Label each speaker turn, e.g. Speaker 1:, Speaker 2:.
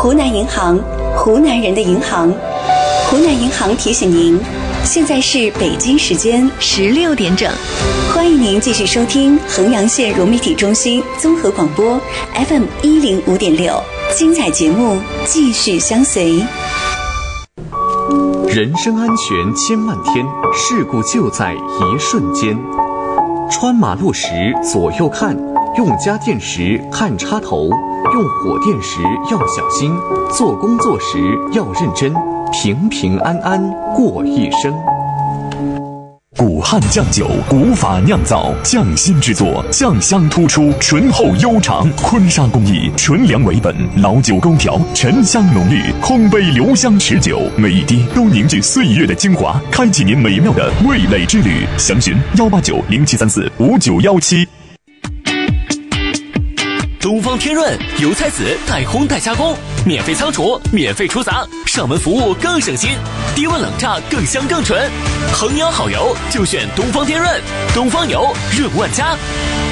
Speaker 1: 湖南银行，湖南人的银行。湖南银行提醒您，现在是北京时间
Speaker 2: 16点整。
Speaker 1: 欢迎您继续收听衡阳县融媒体中心综合广播 FM 105.6，精彩节目继续相随。
Speaker 3: 人身安全千万天，事故就在一瞬间。穿马路时左右看，用家电时看插头，用火电时要小心，做工作时要认真，平平安安过一生。
Speaker 4: 古汉酱酒，古法酿造，匠心制作，酱香突出，醇厚悠长。坤沙工艺，纯粮为本，老酒勾调，沉香浓郁，空杯留香持久，每一滴都凝聚岁月的精华，开启您美妙的味蕾之旅。详询18907345917。
Speaker 5: 东方天润油菜籽带烘带加工，免费仓储，免费出杂，上门服务更省心，低温冷榨更香更纯。衡阳好油就选东方天润，东方油润万家。